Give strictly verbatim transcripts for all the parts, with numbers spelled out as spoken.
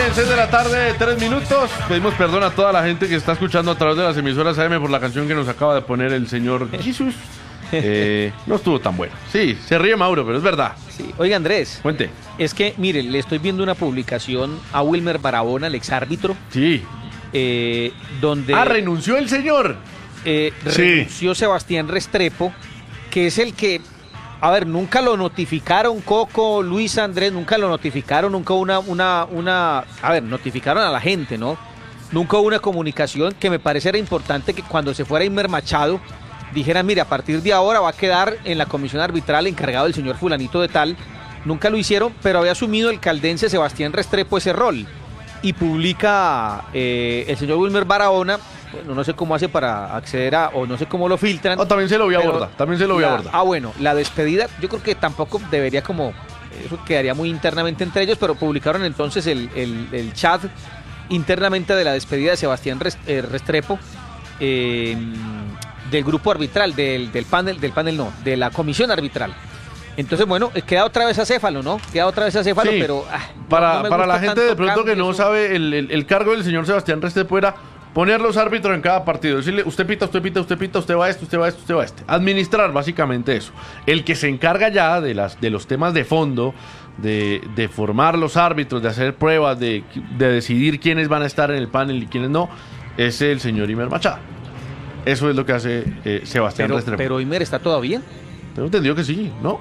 bien, seis de la tarde, tres minutos. Pedimos perdón a toda la gente que está escuchando a través de las emisoras A M por la canción que nos acaba de poner el señor Jesús. Eh, no estuvo tan bueno. Sí, se ríe Mauro, pero es verdad. Sí. Oiga, Andrés. Cuente. Es que, mire, le estoy viendo una publicación a Wilmer Barahona, el exárbitro. Sí. Eh, donde... Ah, renunció el señor. Eh, Sí. Renunció Sebastián Restrepo, que es el que... A ver, nunca lo notificaron, Coco, Luis Andrés, nunca lo notificaron, nunca una, una, una, a ver, notificaron a la gente, ¿no? Nunca hubo una comunicación que me parece era importante que cuando se fuera Imer Machado, dijeran, mire, a partir de ahora va a quedar en la comisión arbitral encargado el señor fulanito de tal. Nunca lo hicieron, pero había asumido el caldense Sebastián Restrepo ese rol. Y publica eh, el señor Wilmer Barahona. Bueno, no sé cómo hace para acceder a, o no sé cómo lo filtran. Oh, también se lo vio a pero borda, también se lo vio a la- borda. Ah, bueno, la despedida, yo creo que tampoco debería como, eso quedaría muy internamente entre ellos, pero publicaron entonces el, el, el chat internamente de la despedida de Sebastián Rest- eh, Restrepo, eh, del grupo arbitral, del, del panel, del panel no, de la comisión arbitral. Entonces, bueno, eh, queda otra vez acéfalo, ¿no? Queda otra vez acéfalo, Sí. pero... ah, no- Para, no me para la gusta gente de tanto pronto que cambio, no eso. sabe, el, el- el cargo del señor Sebastián Restrepo era poner los árbitros en cada partido. Decirle, usted pita, usted pita, usted pita, usted va a esto, usted va a esto, usted va a este. Administrar básicamente eso. El que se encarga ya de, las, de los temas de fondo, de, de formar los árbitros, de hacer pruebas, de, de decidir quiénes van a estar en el panel y quiénes no, es el señor Imer Machado. Eso es lo que hace eh, Sebastián Pero, Restrepo. pero Imer está todavía. Tengo entendido que sí, ¿no?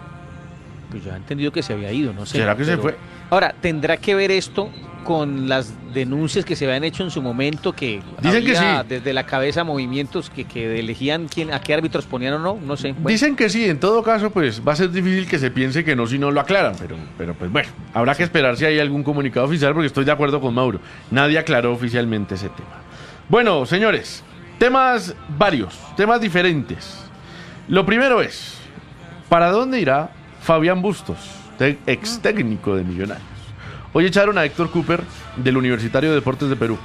Pues yo he entendido que se había ido, no sé. ¿Será que se pero- fue? Ahora, ¿tendrá que ver esto con las denuncias que se habían hecho en su momento? Que Dicen que había sí. desde la cabeza movimientos que, que elegían quién, a qué árbitros ponían o no, no sé. Bueno, Dicen que sí, en todo caso, pues va a ser difícil que se piense que no si no lo aclaran, pero, pero pues bueno, habrá que esperar si hay algún comunicado oficial, porque estoy de acuerdo con Mauro. Nadie aclaró oficialmente ese tema. Bueno, señores, temas varios, temas diferentes. Lo primero es, ¿para dónde irá Fabián Bustos, te- ex técnico de Millonarios? Hoy echaron a Héctor Cooper del Universitario de Deportes de Perú.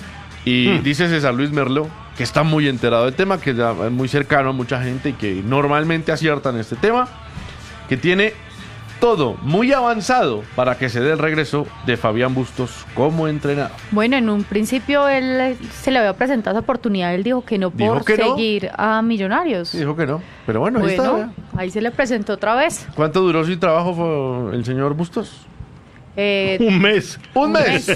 Y dice César Luis Merlo, que está muy enterado del tema, que ya es muy cercano a mucha gente y que normalmente acierta en este tema, que tiene todo muy avanzado para que se dé el regreso de Fabián Bustos como entrenador. Bueno, en un principio él se le había presentado esa oportunidad, él dijo que no Dijo por que no. seguir a Millonarios. Y dijo que no, pero bueno, ahí está. Bueno, ahí se le presentó otra vez. ¿Cuánto duró sin trabajo fue el señor Bustos? Eh, Un mes. Un mes.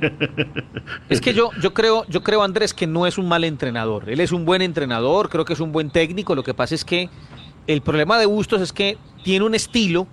es que yo, yo creo, yo creo, Andrés, que no es un mal entrenador. Él es un buen entrenador, creo que es un buen técnico. Lo que pasa es que el problema de Bustos es que tiene un estilo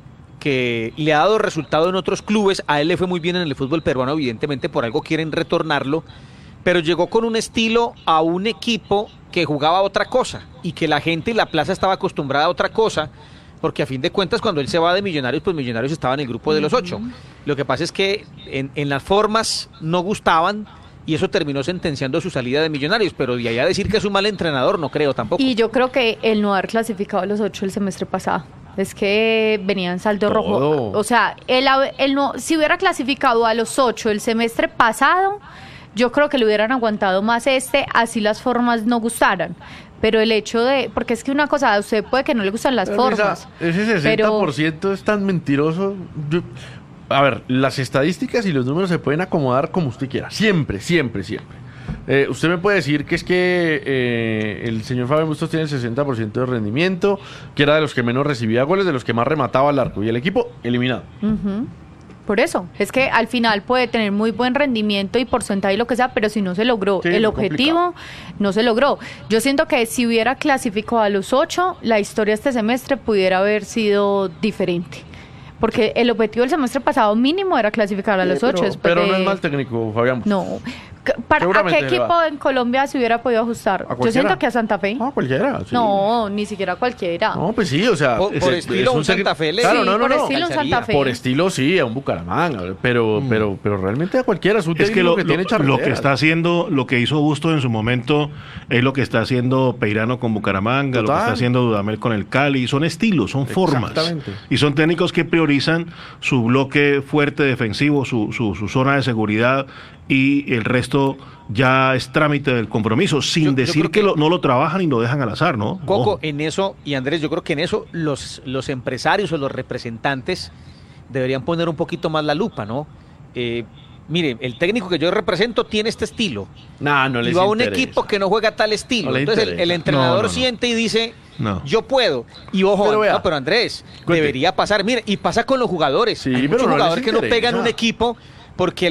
que le ha dado resultado en otros clubes. A él le fue muy bien en el fútbol peruano, evidentemente por algo quieren retornarlo, pero llegó con un estilo a un equipo que jugaba otra cosa y que la gente y la plaza estaba acostumbrada a otra cosa, porque a fin de cuentas cuando él se va de Millonarios, pues Millonarios estaba en el grupo de los ocho. Lo que pasa es que en, en las formas no gustaban y eso terminó sentenciando su salida de Millonarios, pero de allá a decir que es un mal entrenador, no creo tampoco. y yo creo que el no haber clasificado a los ocho el semestre pasado. Es que venía en saldo Todo. rojo. O sea, él, hab- él no, si hubiera clasificado a los ocho el semestre pasado, yo creo que le hubieran aguantado más este, así las formas no gustaran. Pero el hecho de, porque es que una cosa, a usted puede que no le gustan las Pero formas. esa- ese sesenta por ciento es tan mentiroso. Yo- a ver, las estadísticas y los números se pueden acomodar como usted quiera. Siempre, siempre, siempre. Eh, usted me puede decir que es que eh, el señor Fabián Bustos tiene el sesenta por ciento de rendimiento, que era de los que menos recibía goles, de los que más remataba al arco. Y el equipo eliminado. Ujú. Por eso, es que al final puede tener muy buen rendimiento y porcentaje y lo que sea, pero si no se logró Sí, el muy objetivo, no se logró. Yo siento que si hubiera clasificado a los ocho, la historia este semestre pudiera haber sido diferente. Porque el objetivo del semestre pasado mínimo era clasificar a los Sí, ocho. pero, después pero no de- es mal técnico, Fabián Bustos. No. C- para- ¿A Seguramente qué le equipo va. en Colombia se hubiera podido ajustar? Yo cualquiera? siento que a Santa Fe. Ah, cualquiera. sí. No, ni siquiera cualquiera. No, pues sí, o sea. Por- por es- estilo, es un Santa técnico- Fe le- Claro, Sí, no, no, por no. estilo un Calzaría. Santa Fe. Por estilo sí, a un Bucaramanga, pero, pero, pero realmente a cualquiera, es un Es técnico que lo, que lo- tiene lo charreteras. que está haciendo, lo que hizo Bustos en su momento es lo que está haciendo Peirano con Bucaramanga, lo que Total. está haciendo Dudamel con el Cali, son estilos, son formas. Exactamente. Y son técnicos que priorizan su bloque fuerte defensivo, su, su, su zona de seguridad y el resto ya es trámite del compromiso, sin Yo- yo decir creo que, que- lo- no lo trabajan y lo dejan al azar, ¿no? Coco, Ojo. en eso, y Andrés, yo creo que en eso los, los empresarios o los representantes deberían poner un poquito más la lupa, ¿no? eh, mire, el técnico que yo represento tiene este estilo. No, no les Y va a un interesa. equipo que no juega tal estilo. No les Entonces el, interesa. el entrenador No, no, no. siente y dice, No. yo puedo. Y ojo, Pero vea, no, pero Andrés, cuente. debería pasar. Mire, y pasa con los jugadores. Sí, Hay pero muchos no les jugadores que no interesa. pegan un equipo porque